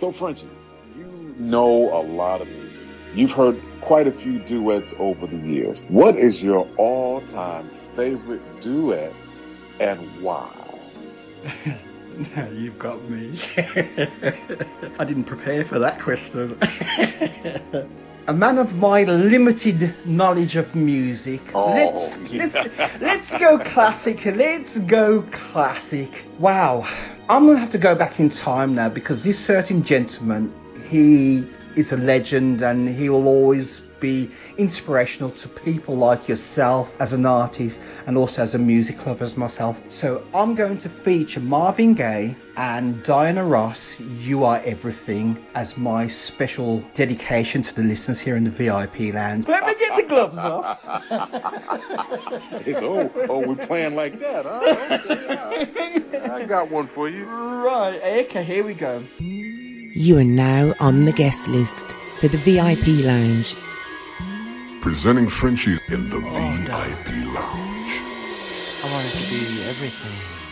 So, Frenchie, you know a lot of music. You've heard quite a few duets over the years. What is your all-time favorite duet and why? You've got me. I didn't prepare for that question. A man of my limited knowledge of music. Let's go classic. Let's go classic. Wow. I'm going to have to go back in time now because this certain gentleman, he is a legend and he will always be inspirational to people like yourself as an artist and also as a music lover as myself. So I'm going to feature Marvin Gaye and Diana Ross, You Are Everything, as my special dedication to the listeners here in the VIP lounge. Let me get the gloves off. We're playing like that, huh? Okay, I got one for you. Right, okay, here we go. You are now on the guest list for the VIP lounge. Presenting Frenchie in the VIP lounge. I wanted to be everything.